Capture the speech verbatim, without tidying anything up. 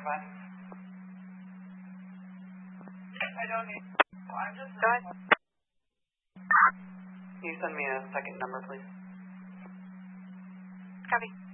five. I don't need. Well, I'm just. Go ahead. Can you send me a second number, please? Copy.